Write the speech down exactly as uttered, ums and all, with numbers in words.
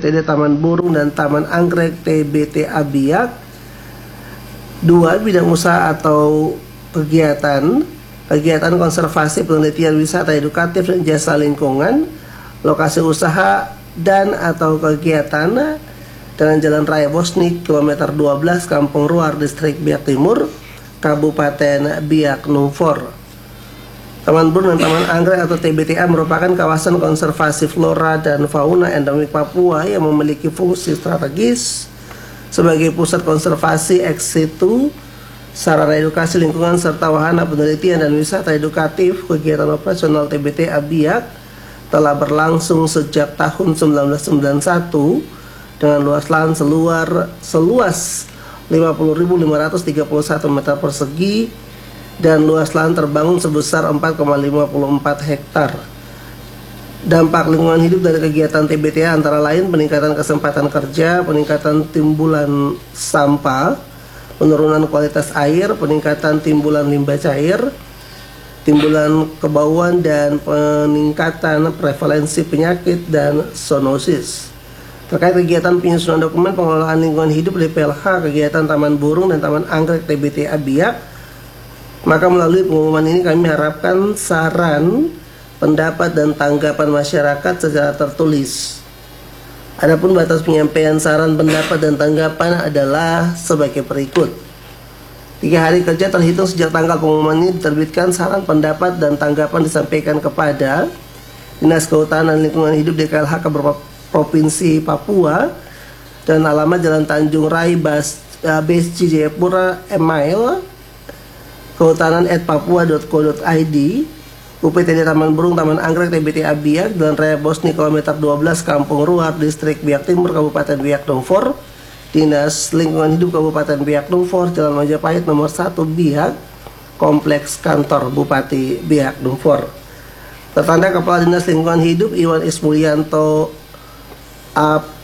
T D Taman Burung dan Taman Anggrek T B T A Biak. Dua, bidang usaha atau kegiatan, kegiatan konservasi, penelitian, wisata, edukatif, dan jasa lingkungan, lokasi usaha dan atau kegiatan dengan Jalan Raya Bosnik, kilometer dua belas, Kampung Ruar, Distrik Biak Timur, Kabupaten Biak Numfor. Taman Burung dan Taman Anggrek atau T B T A merupakan kawasan konservasi flora dan fauna endemik Papua yang memiliki fungsi strategis sebagai pusat konservasi ex situ, sarana edukasi lingkungan, serta wahana penelitian dan wisata edukatif. Kegiatan operasional T B T A Biak telah berlangsung sejak tahun seribu sembilan ratus sembilan puluh satu dengan luas lahan seluar, seluas lima puluh ribu lima ratus tiga puluh satu meter persegi dan luas lahan terbangun sebesar empat koma lima empat hektar. Dampak lingkungan hidup dari kegiatan T B T A antara lain peningkatan kesempatan kerja, peningkatan timbulan sampah, penurunan kualitas air, peningkatan timbulan limbah cair, timbulan kebauan, dan peningkatan prevalensi penyakit dan zoonosis. Terkait kegiatan penyusunan dokumen pengelolaan lingkungan hidup di P L H kegiatan Taman Burung dan Taman Anggrek T B T A Biak, maka melalui pengumuman ini kami harapkan saran, pendapat, dan tanggapan masyarakat secara tertulis. Adapun batas penyampaian saran, pendapat, dan tanggapan adalah sebagai berikut. Tiga hari kerja terhitung sejak tanggal pengumuman ini diterbitkan, saran, pendapat, dan tanggapan disampaikan kepada Dinas Kehutanan dan Lingkungan Hidup D K L H Provinsi Papua dan alamat Jalan Tanjung Rai, Bas, Besci, Jayapura, email kehutanan at papua dot co dot i d, U P T D Taman Burung Taman Anggrek T B T A Biak, Jalan Raya Bosnik, kilometer dua belas, Kampung Ruar, Distrik Biak Timur, Kabupaten Biak Numfor, Dinas Lingkungan Hidup Kabupaten Biak Numfor, Jalan Majapahit nomor satu Biak, Kompleks Kantor Bupati Biak Numfor. Tertanda Kepala Dinas Lingkungan Hidup Iwan Ismulyanto A